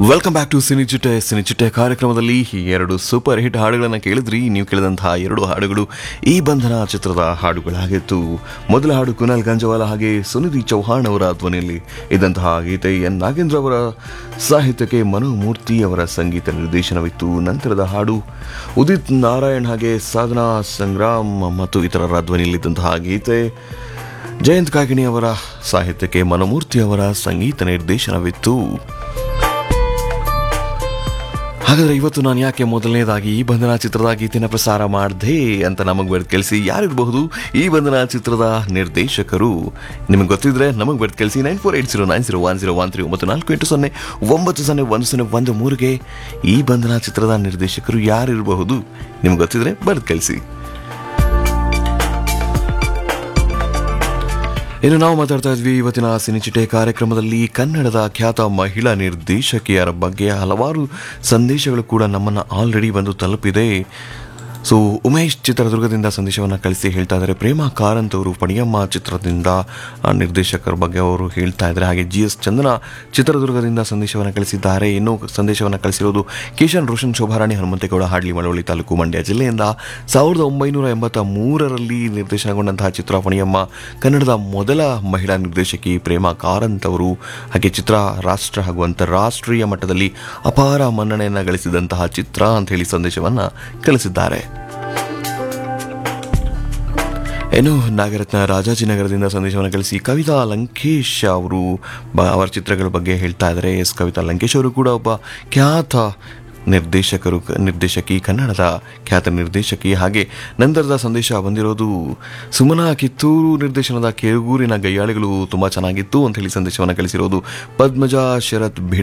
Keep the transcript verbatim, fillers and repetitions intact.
Welcome back to ಸಿನಿಚಿಟೆ ಸಿನಿಚಿಟೆ ಕಾರ್ಯಕ್ರಮದಲ್ಲಿ ಈ ಎರಡು ಸೂಪರ್ ಹಿಟ್ ಹಾಡುಗಳನ್ನು ಕೇಳಿದ್ರಿ. ನೀವು ಕೇಳಿದಂತಹ ಎರಡು ಹಾಡುಗಳು ಈ ಬಂಧನ ಚಿತ್ರದ ಹಾಡುಗಳಾಗಿತ್ತು. ಮೊದಲ ಹಾಡು ಕುನಾಲ್ ಗಂಜವಾಲ ಹಾಗೆ ಸುನಿಧಿ ಚೌಹಾಣ್ ಅವರ ಧ್ವನಿಯಲ್ಲಿ ಇದ್ದಂತಹ ಗೀತೆ ಎನ್ ನಾಗೇಂದ್ರ ಅವರ ಸಾಹಿತ್ಯಕ್ಕೆ ಮನೋಮೂರ್ತಿ ಅವರ ಸಂಗೀತ ನಿರ್ದೇಶನವಿತ್ತು. ನಂತರದ ಹಾಡು ಉದಿತ್ ನಾರಾಯಣ್ ಹಾಗೆ ಸಾಧನಾ ಸಂಗ್ರಾಮ್ ಮತ್ತು ಇತರರ ಧ್ವನಿಯಲ್ಲಿದ್ದಂತಹ ಗೀತೆ ಜಯಂತ್ ಕಾಗಿಣಿ ಅವರ ಸಾಹಿತ್ಯಕ್ಕೆ ಮನೋಮೂರ್ತಿ ಅವರ ಸಂಗೀತ ನಿರ್ದೇಶನವಿತ್ತು. ಹಾಗಾದರೆ ಇವತ್ತು ನಾನು ಯಾಕೆ ಮೊದಲನೇದಾಗಿ ಈ ಬಂಧನ ಚಿತ್ರದ ಗೀತೆನ ಪ್ರಸಾರ ಮಾಡಿದೆ ಅಂತ ನಮಗೆ ಬರ್ದು ಕಳಿಸಿ ಯಾರಿರಬಹುದು ಈ ಬಂಧನ ಚಿತ್ರದ ನಿರ್ದೇಶಕರು ನಿಮಗೆ ಗೊತ್ತಿದ್ರೆ ನಮಗೆ ಬರ್ದು ಕಳಿಸಿ nine four eight zero nine zero one zero one three ಒಂಬತ್ತು ನಾಲ್ಕು ಎಂಟು ಸೊನ್ನೆ ಒಂಬತ್ತು ಸೊನ್ನೆ ಒಂದು ಸೊನ್ನೆ ಒಂದು ಮೂರಿಗೆ ಈ ಬಂಧನ ಚಿತ್ರದ ನಿರ್ದೇಶಕರು ಯಾರಿರಬಹುದು ನಿಮ್ಗೆ ಗೊತ್ತಿದ್ರೆ ಬರ್ದು ಕಳಿಸಿ. ಇನ್ನು ನಾವು ಮಾತಾಡ್ತಾ ಇದ್ವಿ ಇವತ್ತಿನ ಸಿನಿಚಿಟೆ ಕಾರ್ಯಕ್ರಮದಲ್ಲಿ ಕನ್ನಡದ ಖ್ಯಾತ ಮಹಿಳಾ ನಿರ್ದೇಶಕಿಯರ ಬಗ್ಗೆ ಹಲವಾರು ಸಂದೇಶಗಳು ಕೂಡ ನಮ್ಮನ್ನು ಆಲ್ರೆಡಿ ಬಂದು ತಲುಪಿದೆ. ಸೊ ಉಮೇಶ್ ಚಿತ್ರದುರ್ಗದಿಂದ ಸಂದೇಶವನ್ನು ಕಳಿಸಿ ಹೇಳ್ತಾ ಇದ್ದಾರೆ. ಪ್ರೇಮಾ ಕಾರಂತ್ ಅವರು ಪಣಿಯಮ್ಮ ಚಿತ್ರದಿಂದ ನಿರ್ದೇಶಕರ ಬಗ್ಗೆ ಅವರು ಹೇಳ್ತಾ ಇದ್ದಾರೆ. ಹಾಗೆ ಜಿ ಎಸ್ ಚಂದನ ಚಿತ್ರದುರ್ಗದಿಂದ ಸಂದೇಶವನ್ನು ಕಳಿಸಿದ್ದಾರೆ. ಇನ್ನೂ ಸಂದೇಶವನ್ನು ಕಳಿಸಿರೋದು ಕಿಶನ್ ರೋಷನ್ ಶೋಭಾರಾಣಿ ಹನುಮಂತೇಗೌಡ ಹಾಡ್ಲಿ ಮಳವಳ್ಳಿ ತಾಲೂಕು ಮಂಡ್ಯ ಜಿಲ್ಲೆಯಿಂದ. ಸಾವಿರದ ಒಂಬೈನೂರ ಎಂಬತ್ತ ಮೂರರಲ್ಲಿ ನಿರ್ದೇಶನಗೊಂಡಂತಹ ಚಿತ್ರ ಪಣಿಯಮ್ಮ ಕನ್ನಡದ ಮೊದಲ ಮಹಿಳಾ ನಿರ್ದೇಶಕಿ ಪ್ರೇಮಾ ಕಾರಂತ್ ಅವರು. ಹಾಗೆ ಚಿತ್ರ ರಾಷ್ಟ್ರ ಹಾಗೂ ಅಂತಾರಾಷ್ಟ್ರೀಯ ಮಟ್ಟದಲ್ಲಿ ಅಪಾರ ಮನ್ನಣೆಯನ್ನು ಗಳಿಸಿದಂತಹ ಚಿತ್ರ ಅಂತ ಹೇಳಿ ಸಂದೇಶವನ್ನು ಕಳಿಸಿದ್ದಾರೆ. ಏನು ನಾಗರತ್ನ ರಾಜಾಜಿನಗರದಿಂದ ಸಂದೇಶವನ್ನು ಕಳಿಸಿ ಕವಿತಾ ಲಂಕೇಶ್ ಅವರು ಅವರ ಚಿತ್ರಗಳ ಬಗ್ಗೆ ಹೇಳ್ತಾ ಇದ್ದಾರೆ. ಎಸ್ ಕವಿತಾ ಲಂಕೇಶ್ ಅವರು ಕೂಡ ಒಬ್ಬ ಖ್ಯಾತ ನಿರ್ದೇಶಕರು ನಿರ್ದೇಶಕಿ ಕನ್ನಡದ ಖ್ಯಾತ ನಿರ್ದೇಶಕಿ. ಹಾಗೆ ನಂತರದ ಸಂದೇಶ ಬಂದಿರೋದು ಸುಮನಾ ಕಿತ್ತೂರು ನಿರ್ದೇಶನದ ಕೆರಗೂರಿನ ಗಯ್ಯಾಳಿಗಳು ತುಂಬ ಚೆನ್ನಾಗಿತ್ತು ಅಂತ ಹೇಳಿ ಸಂದೇಶವನ್ನು ಕಳಿಸಿರೋದು ಪದ್ಮಜಾ ಶರತ್